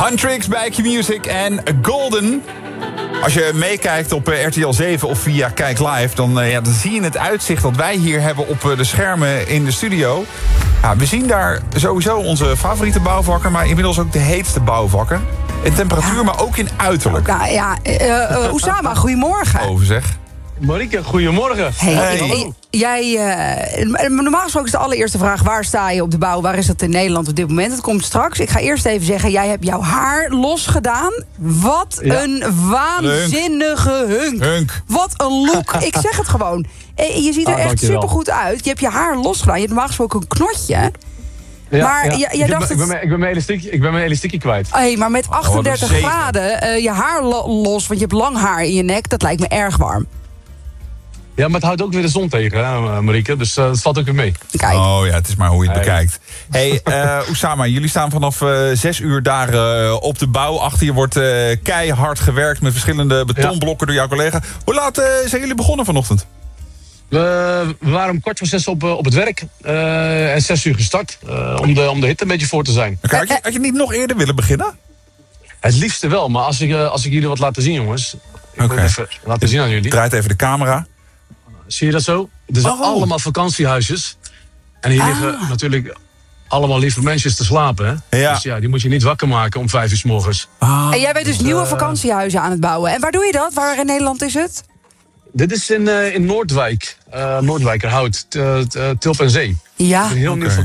Huntrix bij Q-Music en Golden. Als je meekijkt op RTL 7 of via Kijk Live... dan zie je het uitzicht dat wij hier hebben op de schermen in de studio. Ja, we zien daar sowieso onze favoriete bouwvakker... maar inmiddels ook de heetste bouwvakker. In temperatuur, maar ook in uiterlijk. Nou ja, Oussama, goedemorgen. Over zeg. Marieke, goedemorgen. Hey. Jij, normaal gesproken is de allereerste vraag... waar sta je op de bouw? Waar is dat in Nederland op dit moment? Het komt straks. Ik ga eerst even zeggen, jij hebt jouw haar losgedaan. Wat een waanzinnige hunk. Wat een look. Ik zeg het gewoon. Je ziet er echt supergoed uit. Je hebt je haar losgedaan. Je hebt normaal gesproken een knotje. Ja, maar jij dacht ik ben mijn elastiekje kwijt. Hey, maar met 38 graden je haar los... want je hebt lang haar in je nek, dat lijkt me erg warm. Ja, maar het houdt ook weer de zon tegen, hè, Marieke. Dus dat valt ook weer mee. Kijk. Oh ja, het is maar hoe je het bekijkt. Hey, Oussama, jullie staan vanaf 6 uur daar op de bouw. Achter je wordt keihard gewerkt met verschillende betonblokken door jouw collega. Hoe laat zijn jullie begonnen vanochtend? We waren om 5:45 op het werk. En 6 uur gestart. Om de hitte een beetje voor te zijn. Okay, had je niet nog eerder willen beginnen? Het liefste wel, maar als ik jullie wat laat zien, jongens. Ik wil even laten zien aan jullie. Draait even de camera. Zie je dat zo? Het zijn allemaal vakantiehuisjes. En hier liggen natuurlijk allemaal lieve mensen te slapen. Hè? Ja. Dus ja, die moet je niet wakker maken om 5 uur 's morgens. En jij bent dus nieuwe vakantiehuizen aan het bouwen. En waar doe je dat? Waar in Nederland is het? Dit is in Noordwijk. Noordwijkerhout. Tilp en Zee. Ja. Een heel nieuw